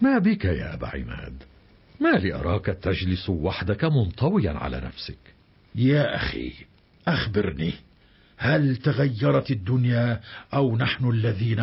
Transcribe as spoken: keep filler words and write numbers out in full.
ما بك يا أبا عماد؟ ما لي أراك تجلس وحدك منطويا على نفسك؟ يا أخي أخبرني، هل تغيرت الدنيا أو نحن الذين